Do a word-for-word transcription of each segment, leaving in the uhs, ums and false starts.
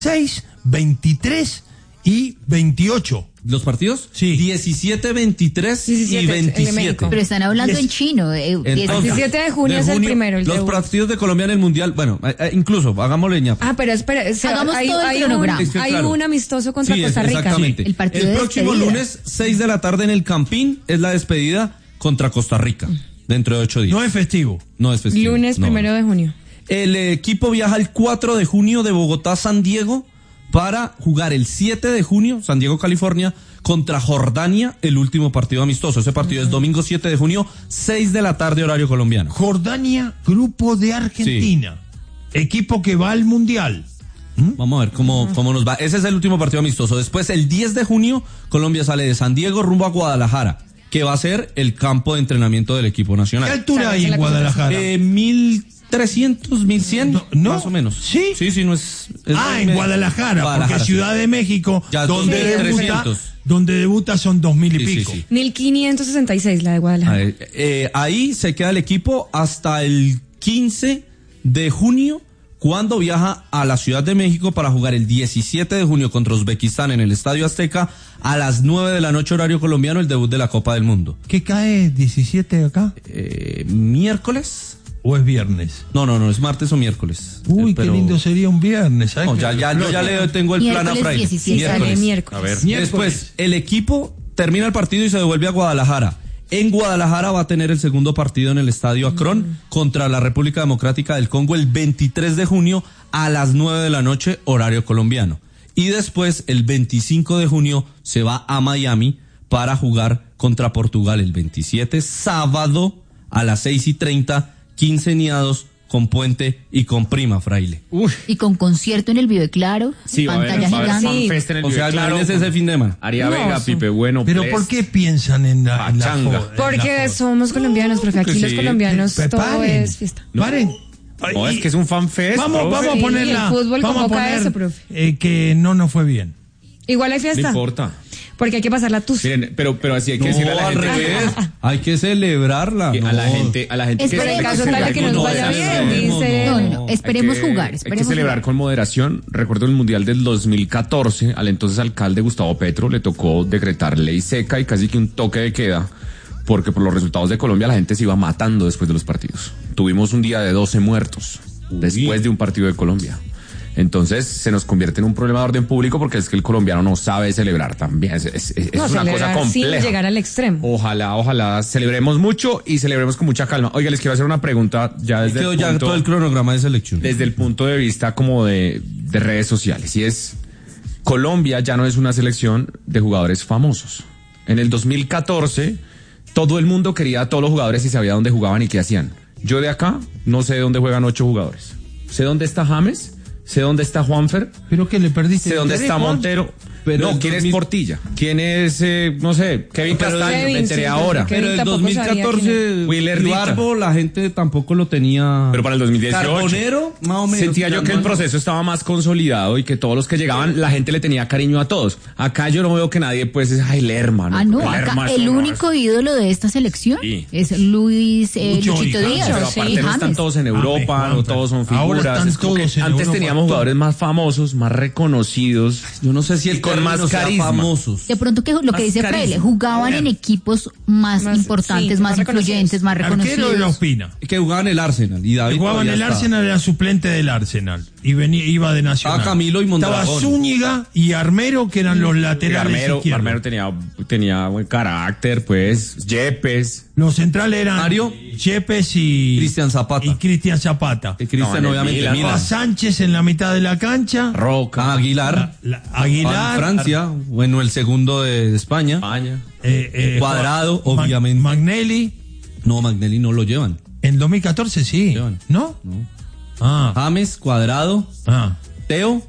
seis, veintitrés y veintiocho. ¿Los partidos? Sí. diecisiete, veintitrés y veintisiete. Pero están hablando Diez. en chino. Eh, Entonces, diecisiete de junio de es junio, el primero. El los debut. partidos de Colombia en el Mundial, bueno, eh, incluso, hagámosle ñapa. Ah, pero espera, o sea, Hagamos hay, todo el hay, un, cronograma. Es que, hay claro. un amistoso contra Sí, Costa Rica. Exactamente. Sí, el partido el de próximo despedida. lunes, seis de la tarde en el Campín, es la despedida contra Costa Rica, dentro de ocho días. No es festivo. No es festivo. Lunes no. primero de junio. El equipo viaja el cuatro de junio de Bogotá a San Diego para jugar el siete de junio, San Diego, California, contra Jordania, el último partido amistoso. Ese partido uh-huh. es domingo siete de junio, seis de la tarde, horario colombiano. Jordania, grupo de Argentina. Sí. Equipo que va al Mundial. ¿Mm? Vamos a ver cómo, uh-huh. cómo nos va. Ese es el último partido amistoso. Después, el diez de junio, Colombia sale de San Diego rumbo a Guadalajara, que va a ser el campo de entrenamiento del equipo nacional. ¿Qué altura hay en Guadalajara? Eh, mil trescientos, mil cien, no, no, más o menos. ¿Sí? Sí, sí, no es... es ah, es en medio. Guadalajara, Guadalajara, porque Ciudad sí. de México, ya, donde debuta, donde debuta son dos mil y sí, pico. Sí, sí. mil quinientos sesenta y seis la de Guadalajara. Ahí, eh, ahí se queda el equipo hasta el quince de junio, cuando viaja a la Ciudad de México para jugar el diecisiete de junio contra Uzbekistán en el Estadio Azteca a las nueve de la noche horario colombiano, el debut de la Copa del Mundo. ¿Qué cae diecisiete acá? Eh, ¿Miércoles? ¿O es viernes? No, no, no, es martes o miércoles. Uy, eh, pero... qué lindo sería un viernes. No, ya, ya, yo ya le tengo el plan a Friday. diecisiete, miércoles. miércoles. A ver. Miércoles. Después, el equipo termina el partido y se devuelve a Guadalajara. En Guadalajara va a tener el segundo partido en el Estadio Akron mm. contra la República Democrática del Congo el veintitrés de junio a las nueve de la noche, horario colombiano. Y después, el veinticinco de junio, se va a Miami para jugar contra Portugal el veintisiete, sábado a las seis y treinta, quinceañeros con puente y con prima, Fraile. Uf. Y con concierto en el Vive Claro, sí, pantalla va a haber, va a haber gigante. en el o sea, claro, ese es el fin de semana. Aria no, Vega, sí. Pipe Bueno, Pero Ples. ¿por qué piensan en la, en la Pachanga. joda, Porque en la somos colombianos, profe. Aquí que los sí. colombianos Pe- todo paren. es fiesta. No. Paren. No, es que es un fanfest. Vamos, profe. vamos a Sí, ponerla. el fútbol Vamos a convoca poner eso, profe. eh, que no nos fue bien. Igual hay fiesta. No importa. Porque hay que pasar la tusa. Miren, pero, pero así hay que No, decirle a la al gente. revés. Hay que celebrarla. Que a la No. gente, a la gente que Espera, en en caso caso tal de que nos no, vaya no, bien, no, dice. No, no, no, esperemos Hay que- jugar, Hay que esperemos celebrar jugar. con moderación. Recuerdo el Mundial del dos mil catorce, al entonces alcalde Gustavo Petro le tocó decretar ley seca y casi que un toque de queda, porque por los resultados de Colombia la gente se iba matando después de los partidos. Tuvimos un día de doce muertos después de un partido de Colombia. Entonces se nos convierte en un problema de orden público porque es que el colombiano no sabe celebrar también. Es, es, es No, una cosa celebrar compleja. sin llegar al extremo. Ojalá, ojalá celebremos mucho y celebremos con mucha calma. Oiga, les quiero hacer una pregunta ya desde Quedó el ya punto, todo el cronograma de selección. desde el punto de vista como de, de redes sociales. Y es, Colombia ya no es una selección de jugadores famosos. En el dos mil catorce, todo el mundo quería a todos los jugadores y sabía dónde jugaban y qué hacían. Yo de acá no sé dónde juegan ocho jugadores. Sé dónde está James, sé dónde está Juanfer, ¿Pero qué le perdiste? sé dónde el está interés, Montero. Pero no, el ¿quién dos mil es Portilla? ¿Quién es, eh, no sé, Kevin Pero Castaño? Kevin, Me enteré sí, ahora. Kevin Pero el tampoco dos mil catorce, sabía Willer Ibarbo, la gente tampoco lo tenía. Pero para el dos mil dieciocho. Carbonero, más o menos. Sentía yo que el proceso estaba más consolidado y que todos los que llegaban, la gente le tenía cariño a todos. Acá yo no veo que nadie, pues, es, ay, Lerma, ¿no? Ah, no, Lerma, acá eso el no único es- ídolo de esta selección Sí. es Luis eh, Lucho Luchito y James. Díaz. Pero sí, aparte no están James. todos en Europa, James, no todos son ahora figuras. están Es como que todos en antes Europa. teníamos jugadores más famosos, más reconocidos. Yo no sé si el Y con término más sea carisma. famosos. De pronto que lo que Más dice carisma. Fraile, jugaban en equipos más, Más- importantes, sí, más, más influyentes, más Arquero de la reconocidos. Ospina. Que jugaban el Arsenal. Y David Que jugaba en todavía el está. Arsenal, era suplente del Arsenal. Y venía, iba de Nacional. Estaba Camilo y Mondragón. Estaba Zúñiga y Armero, que eran los Y laterales Armero, izquierdos. Armero tenía, tenía buen carácter, pues, Yepes. Los centrales eran Mario, Yepes y Cristian Zapata. Y Cristian Zapata. Que Cristian, No, en el obviamente, Milan. Milan. A Sánchez en la mitad de la cancha. Roca. Aguilar. La- Aguilar. Francia, bueno, el segundo de España. España. eh, eh, Cuadrado, Mag- obviamente. Magnelli. No, Magnelli no lo llevan. En dos mil catorce sí. Llevan. ¿No? No. Ah. James, Cuadrado, ah. Teo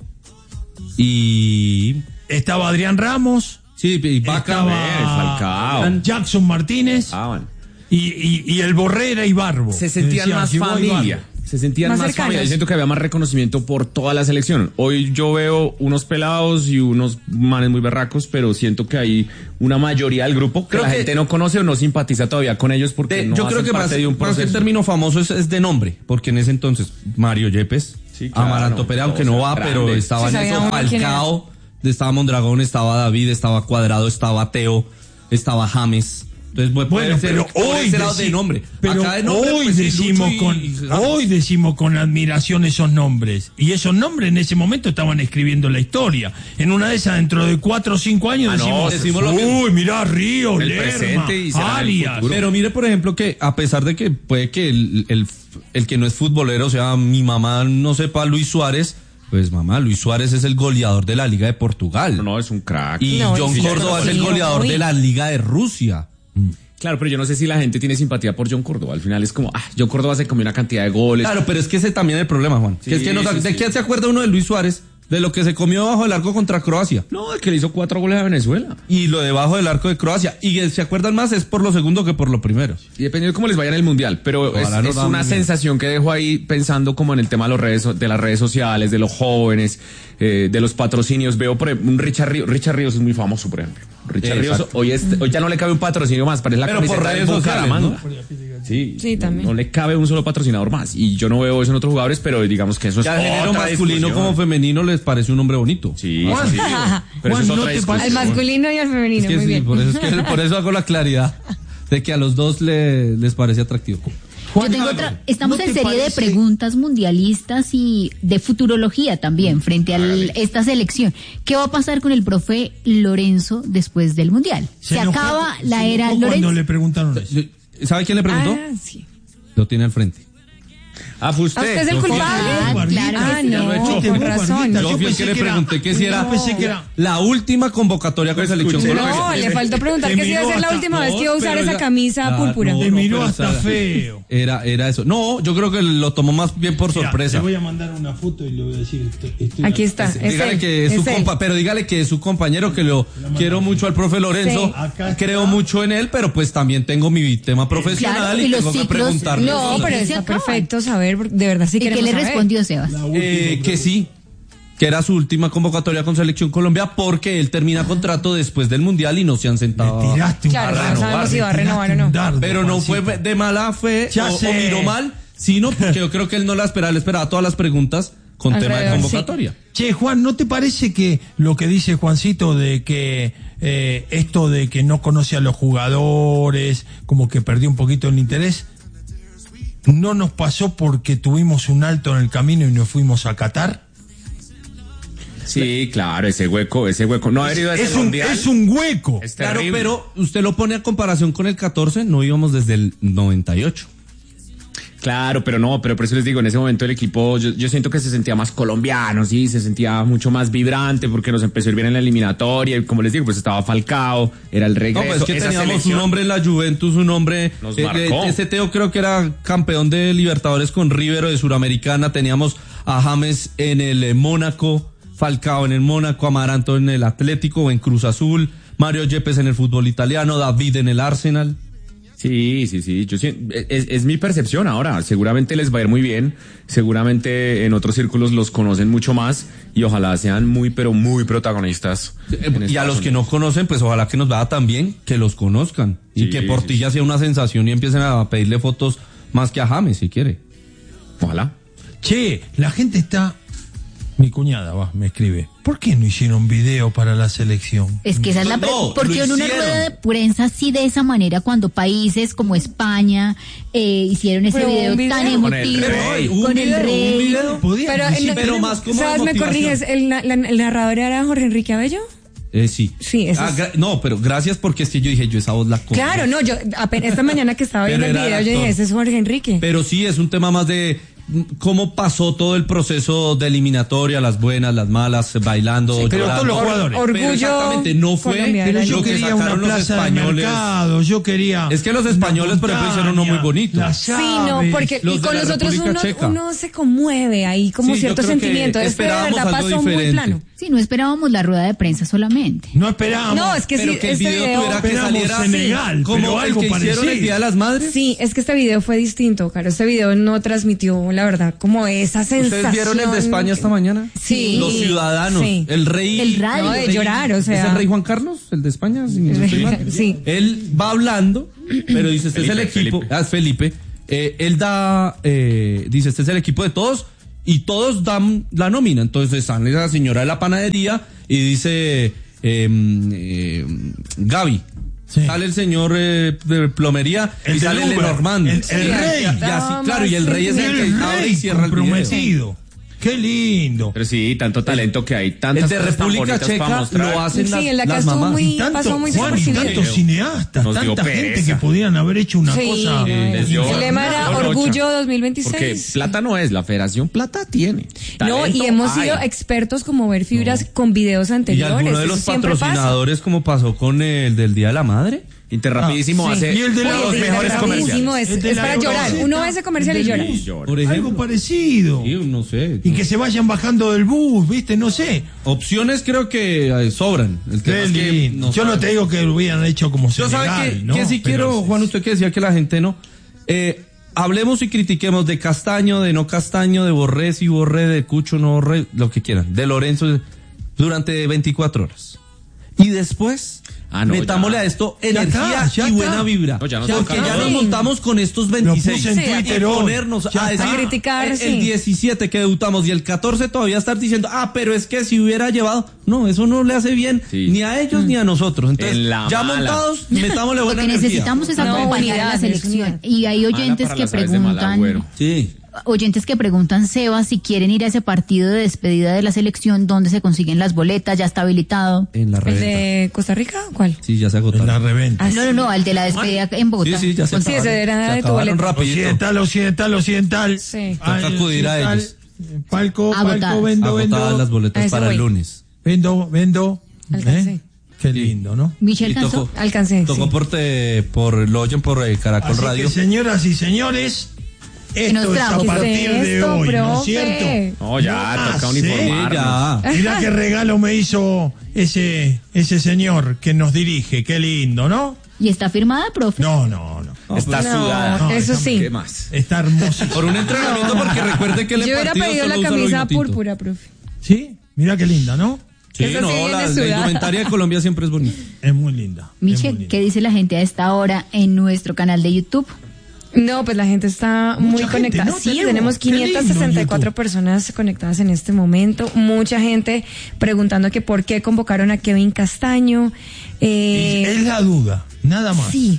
y... Estaba Adrián Ramos. Sí, y Vaca. Estaba Falcao. Jackson Martínez. Ah, Y, y, y el Borrera y Barbo. se sentían Decían, más llegó familia. Ibarbo. Se sentían Más más, cercanos. familia. Yo siento que había más reconocimiento por toda la selección. Hoy yo veo unos pelados y unos manes muy berracos, pero siento que hay una mayoría del grupo que Creo la que- gente no conoce o no simpatiza todavía con ellos porque De- no yo creo hacen que más, parte de un más que el proceso. término famoso es, es de nombre, porque en ese entonces Mario Yepes, Sí, claro, Amaranto Perea, aunque no va, pero grandes. estaba Sí, en eso, sabíamos quién era. Falcao, estaba Mondragón, estaba David, estaba Cuadrado, estaba Teo, estaba James. Entonces, puede Bueno, ser pero por hoy, ese lado deci- de nombre. pero Acá de nombre, hoy pues, sí, decimos Lucho y- con y James. hoy decimos con admiración esos nombres, y esos nombres en ese momento estaban escribiendo la historia. En una de esas, dentro de cuatro o cinco años, Ah, no, decimos, decimos lo mismo. uy, mirá, Río, El Lerma, presente y será el Arias. futuro. Pero mire, por ejemplo, que a pesar de que puede que el, el, el que no es futbolero, o sea, mi mamá no sepa Luis Suárez, pues mamá, Luis Suárez es el goleador de la Liga de Portugal. No, no, es un crack. Y No, John sí, Córdoba es el sí, goleador uy. de la Liga de Rusia. Claro, pero yo no sé si la gente tiene simpatía por John Córdoba. Al final es como, ah, John Córdoba se comió una cantidad de goles. Claro, pero es que ese también es el problema, Juan. Sí, que es que no, sí, ¿de sí. qué se acuerda uno de Luis Suárez? De lo que se comió bajo el arco contra Croacia. No, el que le hizo cuatro goles a Venezuela. Y lo debajo del arco de Croacia. Y que se acuerdan más es por lo segundo que por lo primero. Y dependiendo de cómo les vaya en el mundial, pero es, Ojalá nos es va una muy bien. sensación que dejo ahí pensando como en el tema de, los redes, so- de las redes sociales, de los jóvenes, eh, de los patrocinios. Veo por ejemplo, un Richard Ríos. Richard Ríos es muy famoso, por ejemplo. Richard Ríos Exacto. hoy, es- hoy ya no le cabe un patrocinio más, parece la Pero por camiseta de redes sociales, Bucaramanga. ¿no? Sí, Sí, también. No le cabe un solo patrocinador más. Y yo no veo eso en otros jugadores, pero digamos que eso es Ya al género otra masculino discusión. como femenino les parece un hombre bonito. Sí, Juan, sí, sí. Pero Juan, eso es ¿no otra te discusión. parece- Al masculino y al femenino, Es que muy sí, bien. por eso, es que, por eso hago la claridad de que a los dos le- les parece atractivo. Juan, Yo tengo ¿no- otra, estamos ¿no en te serie de parece- preguntas mundialistas y de futurología también frente a esta selección. ¿Qué va a pasar con el profe Lorenzo después del mundial? Se, enojó- acaba se la era enojó Lorenzo. Cuando le preguntaron eso. ¿Sabe quién le preguntó? Ah, sí. Lo tiene al frente. Ah, fue usted. ¿Ah, usted es el No fue- culpable? Ah, claro Ah, que sí. no, hecho. con razón. Yo Yo fui el pensé que le que era- pregunté que si era yo pensé que era- la última convocatoria con selección escuché. Colombia. No, le faltó preguntar Te que si iba a miró ser la hasta- última vez no, que iba a usar pero esa ya- camisa Ah, púrpura. no, Te miró pero hasta esa- feo. Era, era eso. No, yo creo que lo tomó más bien por Mira, sorpresa. te voy a mandar una foto y le voy a decir. estoy- estoy Aquí acá. está. Es Dígale él, que es su es él. compa, pero dígale que es su compañero, que lo quiero mucho al profe Lorenzo, Sí. Acá está. creo mucho en él, pero pues también tengo mi tema profesional Claro, y, y los tengo que ciclos- preguntarle. No, Sí, pero se está acaban. perfecto saber, porque de verdad sí ¿Y queremos qué le saber. respondió Sebas? La última Eh, que pregunta. sí, que era su última convocatoria con Selección Colombia porque él termina contrato después del Mundial y no se han sentado. Me tiraste un Claro, dardo. no sabemos si va a Me renovar tiraste o no. un dardo, Pero no fue Juancito. de mala fe Ya o, o sé. miró mal, sino porque yo creo que él no la esperaba, él esperaba todas las preguntas con tema de Alrededor, sí. convocatoria. Che, Juan, ¿no te parece que lo que dice Juancito de que eh, esto de que no conoce a los jugadores, como que perdió un poquito el interés, no nos pasó porque tuvimos un alto en el camino y nos fuimos a Qatar? Sí, claro, ese hueco, ese hueco. No haber ido a ese Es un, mundial. es un hueco. Es Claro, terrible. pero usted lo pone a comparación con el catorce, no íbamos desde el noventa y ocho. Claro, pero no, pero por eso les digo, en ese momento el equipo, yo, yo siento que se sentía más colombiano, sí, se sentía mucho más vibrante porque nos empezó a ir bien en la eliminatoria y como les digo, pues estaba Falcao, era el No, regreso. pues es que esa teníamos selección. un hombre en la Juventus, un hombre. Nos eh, marcó. eh, ese Teo creo que era campeón de Libertadores con Rivero de Suramericana. Teníamos a James en el eh, Mónaco, Falcao en el Mónaco, Amaranto en el Atlético o en Cruz Azul, Mario Yepes en el fútbol italiano, David en el Arsenal. Sí, sí, sí, yo sí- es, es mi percepción ahora, seguramente les va a ir muy bien, seguramente en otros círculos los conocen mucho más y ojalá sean muy, pero muy protagonistas. en Y a Estados los que Unidos. no conocen, pues ojalá que nos vaya tan bien, que los conozcan. Y Sí, que sí, Portilla sea una sensación y empiecen a pedirle fotos más que a James, si quiere. Ojalá. Che, la gente está... Mi cuñada va, me escribe. ¿Por qué no hicieron video para la selección? Es que esa es la No, pre- lo porque en una hicieron. rueda de prensa así de esa manera cuando países como España eh, hicieron ese Pero un video, video tan con el emotivo rey. Un con video, el un rey. video. Podíamos Pero, decir, en- pero más como ¿sabes? de ¿Me motivación. corriges? ¿El, na- la- el narrador era Jorge Enrique Abello? Eh, sí. Sí, eso Ah, es- gra- no, pero gracias porque es que yo dije, yo esa voz la conozco. Claro, no, yo apenas esta mañana que estaba Pero viendo el era el video, yo dije, actor. ese es Jorge Enrique. Pero sí, es un tema más de mm, cómo pasó todo el proceso de eliminatoria, las buenas, las malas, bailando, pero llorando. todos los jugadores. Pero Orgullo exactamente, no fue colombiano. Pero lo yo que quería una sacaron los plaza de españoles. mercado, yo quería... Es que los españoles, por ejemplo, hicieron uno muy bonito. Las Sí, no, llaves. porque los y de con la nosotros República uno, Checa. uno se conmueve ahí como Sí, cierto yo creo que sentimiento. Este de esperábamos verdad algo pasó muy diferente. plano. Sí, no esperábamos la rueda de prensa solamente. No esperábamos. No, es que Pero sí, que el este video video... tuviera que Esperamos saliera Senegal, así, como pero el algo que hicieron parecido. el Día de las Madres. Sí, es que este video fue distinto, claro. Este video no transmitió, la verdad, como esa sensación. ¿Ustedes vieron el de España esta mañana? Sí. Los ciudadanos, Sí. el rey. El radio. No, de rey- llorar, o sea. ¿Es el rey Juan Carlos, el de España? Si no estoy mal. Sí. Él va hablando, pero dice, este es el Felipe, equipo. Felipe. Ah, es Felipe. Eh, él da, eh, dice, este es el equipo de todos. y todos dan la nómina. Entonces sale la señora de la panadería y dice eh, eh, Gaby. Sí. Sale el señor eh, de plomería El y del sale Uber, Lenormand. el- el rey. Y así, claro, y el rey es el que El abre y rey cierra el video. comprometido. Qué lindo. Pero sí, tanto talento que hay, tantas El de cosas tan República bonitas para Checa mostrar. lo hacen Sí, las, el de acá las estuvo mamás. muy- Y tanto, pasó muy Juan, y desapercibido. tantos cineastas, Nos dio tanta gente pereza. que podían haber hecho una Sí, cosa. les dio- el lema era Rocha. Orgullo dos mil Porque veintiséis. plata no es, la federación plata tiene. No, y Talento hemos hay. sido expertos como ver fibras con videos Y anteriores. alguno de eso los siempre pasa. patrocinadores, como pasó con el del Día de la Madre. Interrapidísimo Ah, sí. hace Y el de la- los Uy, el de mejores la- comerciales. Rapidísimo, Es, El de es la para llorar. Euroceta, Uno ve ese comercial y el de llora. Y llora. Por ejemplo. Algo parecido. Sí, no sé. Y que se vayan bajando del bus, ¿viste? No sé. Opciones creo que eh, sobran. El tema Qué es que lindo. Yo no saben. te digo que lo hubieran hecho como Yo sabe Senegal, que, ¿no? que sí Pero quiero, sí. Juan, usted que decía que la gente no. Eh, hablemos y critiquemos de Castaño, de no Castaño, de Borré, si Borré, de Cucho, no Borré, lo que quieran. De Lorenzo, durante veinticuatro horas. Y después, Ah, no, metámosle ya. a esto Ya energía está, ya y buena está. vibra. No, ya nos porque toca. ya nos Sí. montamos con estos Lo veintiséis. puse en Sí, Twitter y hoy. ponernos Ya a decir, está. A criticar, el, sí. el diecisiete que debutamos y el catorce todavía estar diciendo, ah, pero es que si hubiera llevado, no, eso no le hace bien Sí. ni a ellos ni a nosotros. Entonces, En la ya mala. montados, metámosle Lo buena que energía. necesitamos es No, acompañar a la unidad, selección. unidad. Y hay oyentes Mala para que las aves de mal preguntan, agüero. Sí. oyentes que preguntan, Seba, si quieren ir a ese partido de despedida de la selección, ¿dónde se consiguen las boletas? ¿Ya está habilitado? En la ¿El reventa. de Costa Rica? ¿Cuál? Sí, ya se En la agotaron. reventa. Ah, No, no, no, al de la despedida en Bogotá. Sí, sí, ya se Sí, ese era Se de tu acabaron boleta. rapidito. Occidental, occidental, occidental. Sí. Ah, Toca acudir a occidental, ellos. Palco, Agotadas. palco, vendo, Agotadas las vendo. A boletas ese para el voy. lunes. Vendo, vendo. Alcancé. ¿Eh? Qué lindo, ¿no? Michelle Y Canzó. tocó, Alcancé. tocó sí. por, te, por, lo oyen por eh, Caracol Así Radio. que, señoras y señores, esto nos es a trajo? partir ¿Qué es de esto, hoy, ¿no es profe? cierto? No, ya, Ah, toca sí, uniformarnos. ya. Mirá qué regalo me hizo ese, ese señor que nos dirige, qué lindo, ¿no? ¿Y está firmada, profe? No, no, no. Está No, sudada. No, eso déjame, sí. ¿Qué más? Está hermoso. Por un entrenamiento, porque recuerde que el Yo hubiera partido pedido solo la usa lo camisa vino tinto. púrpura, profe. ¿Sí? Mirá qué linda, ¿no? Sí, Esa sí no, viene la, la sudada. indumentaria de Colombia siempre es bonita. Es muy linda. es muy Michelle, linda. ¿qué dice la gente a esta hora en nuestro canal de YouTube? No, pues la gente está Mucha muy gente, conectada. ¿no? Sí, Tenemos. tenemos Qué lindo quinientas sesenta y cuatro YouTube. personas conectadas en este momento. Mucha gente preguntando que por qué convocaron a Kevin Castaño. Eh, Es la duda, nada más. sí.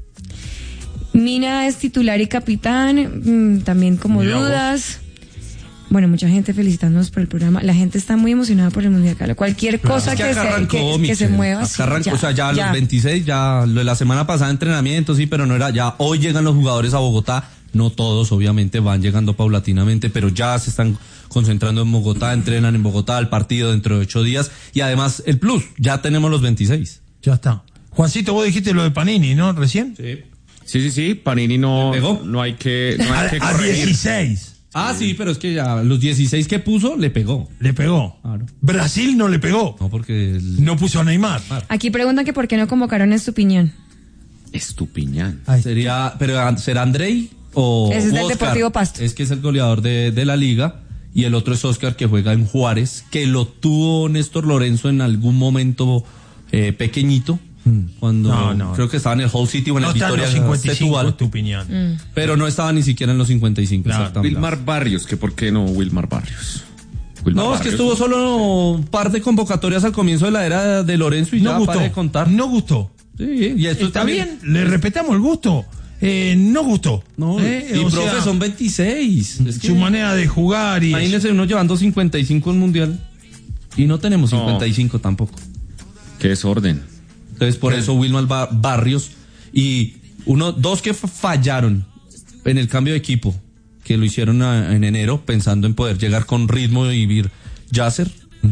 Mina es titular y capitán, mm, también como Mira vos. dudas. Bueno, mucha gente felicitándonos por el programa. La gente está muy emocionada por el Mundial. Carlos. Cualquier cosa Es que, que acá se, arrancó, que- que Michelle. se mueva. Acá sí, arrancó, o sea, ya, ya. los veintiséis, ya lo de la semana pasada entrenamiento, sí, pero no era ya. Hoy llegan los jugadores a Bogotá, no todos, obviamente, van llegando paulatinamente, pero ya se están concentrando en Bogotá, entrenan en Bogotá, el partido dentro de ocho días, y además el plus, ya tenemos los veintiséis. Ya está. Juancito, vos dijiste lo de Panini, ¿no? Recién. Sí. Sí, sí, sí. Panini no, ¿Le pegó? no hay que, no hay que A, a corregir. dieciséis. Ah, sí, pero es que ya los dieciséis que puso, le pegó. Le pegó. Claro. Brasil no le pegó. No, porque... el- No puso a Neymar. Aquí preguntan que por qué no convocaron a Estupiñán. Estupiñán. Ahí. Sería, pero ¿será Andrei o Ese es del Oscar? Deportivo Pasto. Es que es el goleador de, de la liga y el otro es Oscar que juega en Juárez, que lo tuvo Néstor Lorenzo en algún momento eh, pequeñito, cuando No, no. creo que estaba en el Hull City o en No el está en Victoria los cincuenta y cinco, Setúbal, Estupiñán. pero no estaba ni siquiera en los cincuenta y cinco. Claro. Exactamente. Wilmar Barrios, que por qué no Wilmar Barrios. Wilmar No, es que Barrios. estuvo solo un par de convocatorias al comienzo de la era de Lorenzo y No ya gustó. para de contar. No gustó. Sí, y esto Está también. bien, le respetamos el gusto. Eh, no gustó. No, Eh, y o profe, sea, son veintiséis. Es que- su manera de jugar y Imagínense uno llevando cincuenta y cinco en mundial y no tenemos No. cincuenta y cinco tampoco. Qué desorden. Entonces por eso Wilmar Ba- Barrios y uno, dos que fa- fallaron en el cambio de equipo, que lo hicieron a- en enero pensando en poder llegar con ritmo y vivir Yasser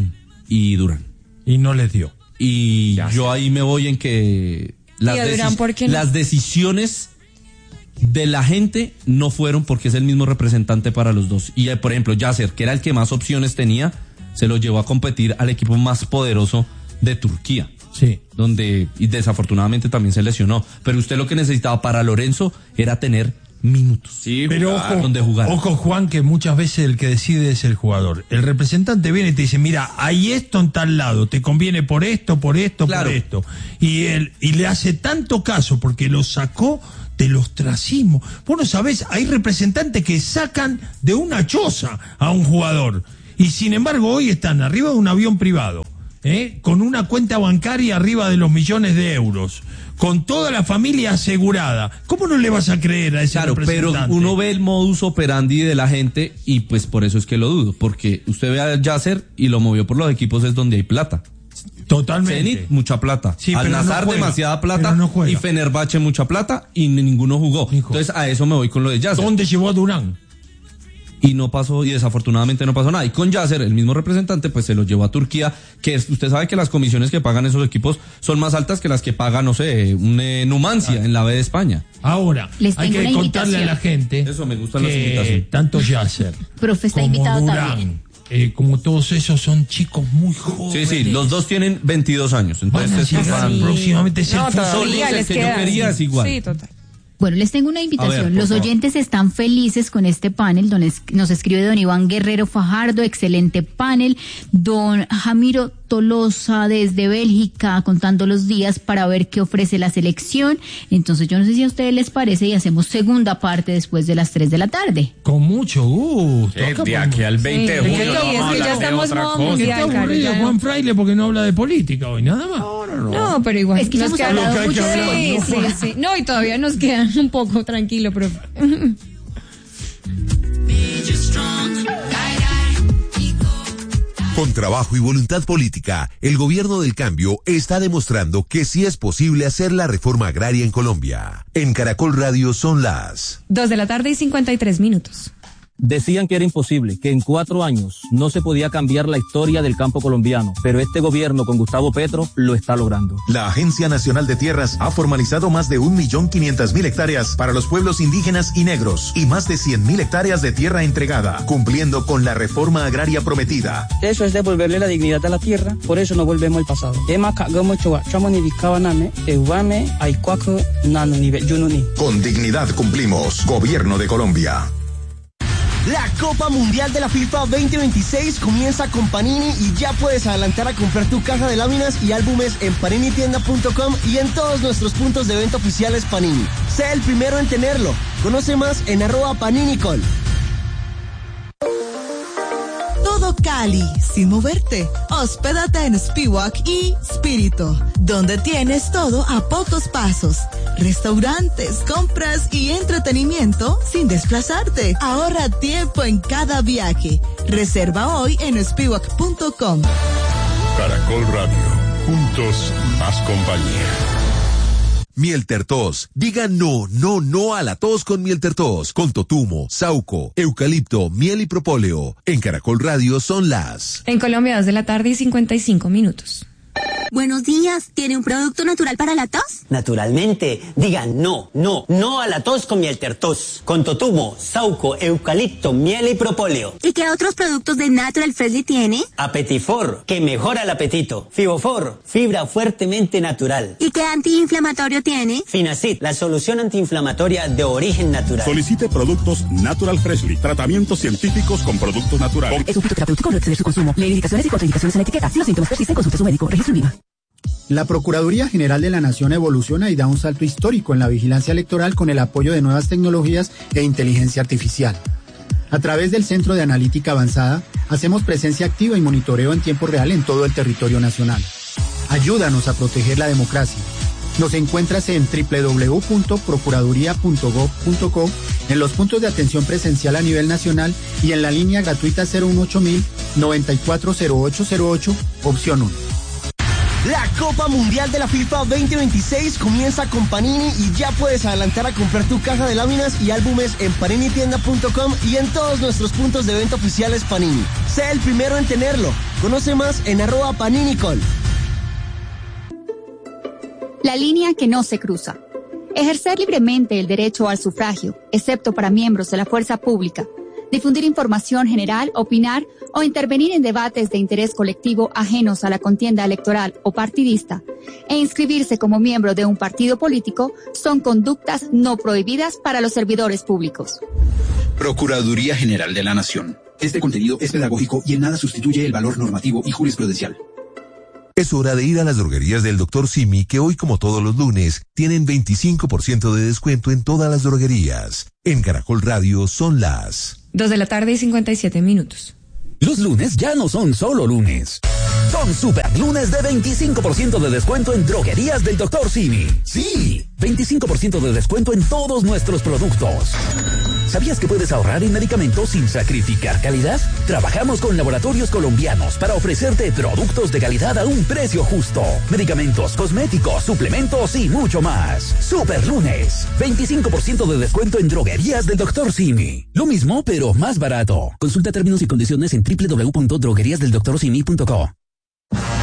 y Durán. y no les dio. Y Yasser. yo ahí me voy en que las, ¿Y a Durán deci- por qué no? las decisiones de la gente no fueron porque es el mismo representante para los dos. Y eh, por ejemplo, Yasser, que era el que más opciones tenía, se lo llevó a competir al equipo más poderoso de Turquía, Sí. donde y desafortunadamente también se lesionó. Pero usted lo que necesitaba para Lorenzo era tener minutos. Sí, Pero jugar. ojo, donde jugar. ojo Juan, que muchas veces el que decide es el jugador. El representante viene y te dice, mira, hay esto en tal lado, te conviene por esto, por esto, Claro. por esto. Y él y le hace tanto caso porque lo sacó del ostracismo. Vos no sabés, hay representantes que sacan de una choza a un jugador y sin embargo hoy están arriba de un avión privado, ¿eh? Con una cuenta bancaria arriba de los millones de euros, con toda la familia asegurada. ¿Cómo no le vas a creer a ese Claro, pero representante? uno ve el modus operandi de la gente y pues por eso es que lo dudo, porque usted ve a Yasser y lo movió por los equipos es donde hay plata. Totalmente. Zenit, mucha plata. Sí, Al pero no Nazar, juega, demasiada plata. pero no juega. Y Fenerbahce, mucha plata. Y ninguno jugó. Hijo. Entonces, a eso me voy con lo de Yasser. ¿Dónde llevó a Durán? Y no pasó, y desafortunadamente no pasó nada. Y con Yasser, el mismo representante, pues se lo llevó a Turquía, que es, usted sabe que las comisiones que pagan esos equipos son más altas que las que paga, no sé, un eh, Numancia Ah. en la B de España. Ahora, Les hay tengo que una contarle a invitación. la gente Eso me gustan las que invitaciones. tanto Yasser Profe está como invitado Durán, también. eh, como todos esos son chicos muy Sí, jóvenes. sí, los dos tienen veintidós años. Van Entonces, a estos llegar van- próximamente a ser No, futbolistas. todavía el les que yo queda. quería es igual. Sí, total. Bueno, les tengo una A invitación. ver, por Los favor. oyentes están felices con este panel. Don es- nos escribe don Iván Guerrero Fajardo, excelente panel. Don Jamiro Tolosa desde Bélgica, contando los días para ver qué ofrece la selección. Entonces yo no sé si a ustedes les parece y hacemos segunda parte después de las tres de la tarde. Con mucho gusto. Eh, Acá de podemos- aquí al veinte de Sí, junio es que- no y es vamos a que ya hablar de estamos otra modo cosa. Está mundial, Caro, aburrido ya. Juan Fraile porque no habla de política hoy, nada más. No, pero igual. Es que ya nos hemos quedan- hablado Lo que hay que mucho de hablar, Sí, ¿no? sí, sí. No, y todavía nos quedan un poco, tranquilo, profe. Con trabajo y voluntad política, el gobierno del cambio está demostrando que sí es posible hacer la reforma agraria en Colombia. En Caracol Radio son las... Dos de la tarde y cincuenta y tres minutos. Decían que era imposible, que en cuatro años no se podía cambiar la historia del campo colombiano, pero este gobierno con Gustavo Petro lo está logrando. La Agencia Nacional de Tierras ha formalizado más de un millón quinientas mil hectáreas para los pueblos indígenas y negros y más de cien mil hectáreas de tierra entregada, cumpliendo con la reforma agraria prometida. Eso es devolverle la dignidad a la tierra, por eso no volvemos al pasado. Ema kagamo chowa, chamo ni bikawaname, ewame, aikwako, nano nivel yununi. Con dignidad cumplimos. Gobierno de Colombia. La Copa Mundial de la FIFA veinte veintiséis comienza con Panini y ya puedes adelantar a comprar tu caja de láminas y álbumes en panini tienda punto com y en todos nuestros puntos de venta oficiales Panini. Sé el primero en tenerlo. Conoce más en arroba paninicol. Todo Cali, sin moverte. Hospédate en Spiwak y Spirito, donde tienes todo a pocos pasos. Restaurantes, compras y entretenimiento sin desplazarte. Ahorra tiempo en cada viaje. Reserva hoy en spiwak punto com. Caracol Radio, juntos más compañía. Miel Tertos. Diga no, no, no a la tos con Miel Tertos. Con totumo, sauco, eucalipto, miel y propóleo. En Caracol Radio son las... En Colombia, dos de la tarde y cincuenta y cinco minutos. Buenos días, ¿tiene un producto natural para la tos? Naturalmente, diga no, no, no a la tos con Miel Tertos. Con totumo, sauco, eucalipto, miel y propóleo. ¿Y qué otros productos de Natural Freshly tiene? Apetifor, que mejora el apetito. Fibofor, fibra fuertemente natural. ¿Y qué antiinflamatorio tiene? Finacid, la solución antiinflamatoria de origen natural. Solicite productos Natural Freshly, tratamientos científicos con productos naturales. Es un fitoterapéutico, no exceder su consumo. Lee indicaciones y contraindicaciones en la etiqueta. Si los síntomas persisten, consulte a su médico. Registro INVIMA. La Procuraduría General de la Nación evoluciona y da un salto histórico en la vigilancia electoral con el apoyo de nuevas tecnologías e inteligencia artificial. A través del Centro de Analítica Avanzada, hacemos presencia activa y monitoreo en tiempo real en todo el territorio nacional. Ayúdanos a proteger la democracia. Nos encuentras en doble u doble u doble u punto procuraduría punto gob punto co, en los puntos de atención presencial a nivel nacional y en la línea gratuita cero uno ocho mil noventa y cuatro cero ocho cero ocho, opción uno. La Copa Mundial de la FIFA veinte veintiséis comienza con Panini y ya puedes adelantar a comprar tu caja de láminas y álbumes en panini tienda punto com y en todos nuestros puntos de venta oficiales Panini. Sé el primero en tenerlo. Conoce más en arroba paninicol. La línea que no se cruza. Ejercer libremente el derecho al sufragio, excepto para miembros de la fuerza pública. Difundir información general, opinar o intervenir en debates de interés colectivo ajenos a la contienda electoral o partidista e inscribirse como miembro de un partido político son conductas no prohibidas para los servidores públicos. Procuraduría General de la Nación. Este contenido es pedagógico y en nada sustituye el valor normativo y jurisprudencial. Es hora de ir a las droguerías del doctor Simi, que hoy, como todos los lunes, tienen veinticinco por ciento de descuento en todas las droguerías. En Caracol Radio son las Dos de la tarde y cincuenta y siete minutos. Los lunes ya no son solo lunes. Son super lunes de veinticinco por ciento de descuento en droguerías del doctor Simi. Sí, veinticinco por ciento de descuento en todos nuestros productos. ¿Sabías que puedes ahorrar en medicamentos sin sacrificar calidad? Trabajamos con laboratorios colombianos para ofrecerte productos de calidad a un precio justo. Medicamentos, cosméticos, suplementos y mucho más. Super lunes, veinticinco por ciento de descuento en droguerías del doctor Simi. Lo mismo, pero más barato. Consulta términos y condiciones en doble u doble u doble u punto droguerías del doctor simi punto co.